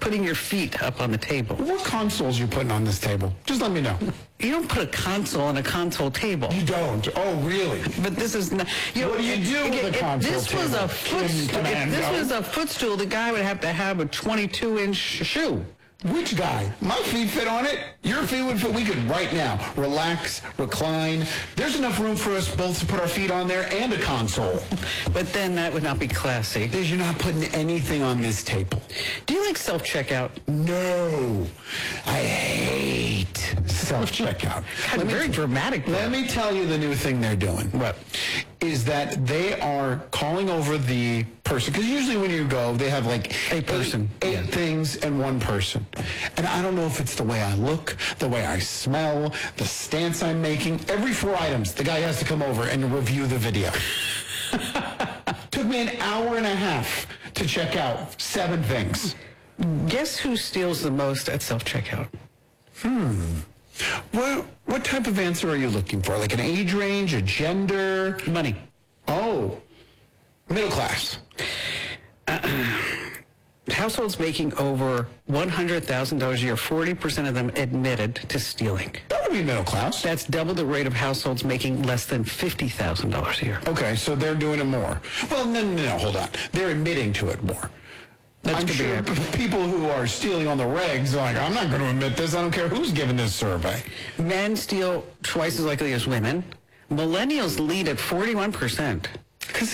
putting your feet up on the table. What consoles you putting on this table? Just let me know. You don't put a console on a console table. You don't? Oh, really? But this is not. What do you do with a console This was table? a footstool. If this was a footstool, the guy would have to have a 22-inch shoe. Which guy? My feet fit on it. Your feet would fit. We could right now relax, recline. There's enough room for us both to put our feet on there and a console. But then that would not be classy. Because you're not putting anything on this table. Do you like self-checkout? No. I hate self-checkout. Very dramatic. Let me tell you the new thing they're doing. What? Is that they are calling over the person. Because usually when you go, they have like a person. Eight things and one person. And I don't know if it's the way I look, the way I smell, the stance I'm making. Every 4 items, the guy has to come over and review the video. Took me an hour and a half to check out 7 things. Guess who steals the most at self-checkout? What type of answer are you looking for? Like an age range, a gender? Money. Oh, middle class. Households making over $100,000 a year, 40% of them admitted to stealing. That would be middle class. That's double the rate of households making less than $50,000 a year. Okay, so they're doing it more. Well, no, hold on. They're admitting to it more. I'm sure people who are stealing on the regs are like, I'm not going to admit this. I don't care who's giving this survey. Men steal twice as likely as women. Millennials lead at 41%.